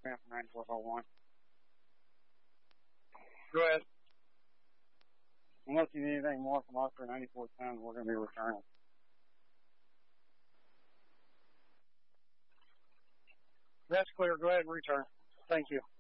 transfer 9401. Go ahead. Unless you need anything more from us for 9410, we're going to be returning. That's clear. Go ahead and return. Thank you.